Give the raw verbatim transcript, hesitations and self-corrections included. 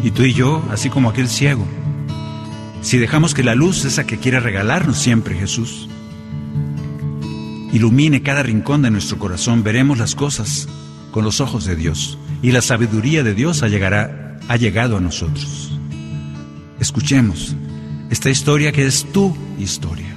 Y tú y yo, así como aquel ciego, si dejamos que la luz, esa que quiere regalarnos siempre Jesús, ilumine cada rincón de nuestro corazón, veremos las cosas con los ojos de Dios, y la sabiduría de Dios ha, llegará, ha llegado a nosotros. Escuchemos esta historia que es tu historia.